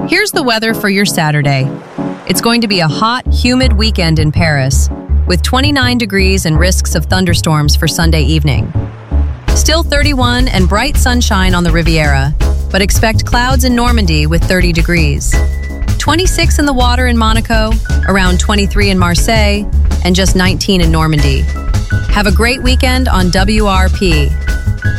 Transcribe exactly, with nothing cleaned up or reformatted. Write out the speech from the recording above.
Here's the weather for your Saturday. It's going to be a hot, humid weekend in Paris, with twenty-nine degrees and risks of thunderstorms for Sunday evening. Still thirty-one and bright sunshine on the Riviera, but expect clouds in Normandy with thirty degrees. twenty-six in the water in Monaco, around twenty-three in Marseille, and just nineteen in Normandy. Have a great weekend on W R P.